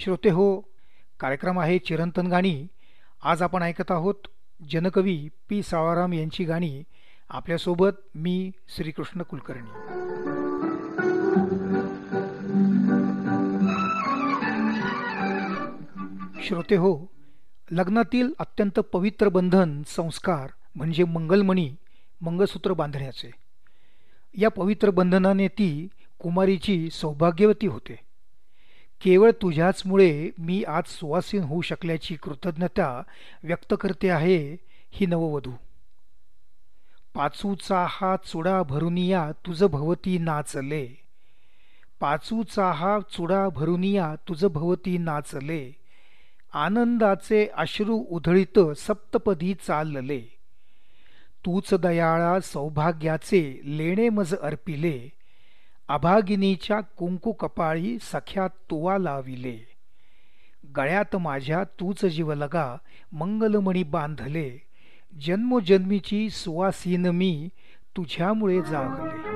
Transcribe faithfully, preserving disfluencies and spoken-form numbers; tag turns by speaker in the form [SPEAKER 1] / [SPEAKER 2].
[SPEAKER 1] श्रोते हो, कार्यक्रम आहे चिरंतन गाणी. आज आपण ऐकत आहोत जनकवी पी सावळाराम यांची गाणी. आपल्यासोबत मी श्रीकृष्ण कुलकर्णी. श्रोते हो, लग्नातील अत्यंत पवित्र बंधन संस्कार म्हणजे मंगलमणी, मंगळसूत्र बांधण्याचे. या पवित्र बंधनाने ती कुमारीची सौभाग्यवती होते. केवळ तुझ्याचमुळे मी आज सुवासीन होऊ शकल्याची कृतज्ञता व्यक्त करते आहे ही नववधू. पाचूचा हा चुडा भरुनिया तुझ भवती नाचले, पाचूचा हा चुडा भरुनिया तुझ भवती नाचले, आनंदाचे अश्रू उधळीत सप्तपदी चालले, तूच दयाळा सौभाग्याचे लेणे मज अर्पिले, अभागिनीच्या कुंकू कपाळी सख्या तुवा लाविले, गळ्यात माझ्या तूच जीवलगा मंगलमणी बांधले, जन्मोजन्मीची सुवासीन मी तुझ्यामुळे जागले.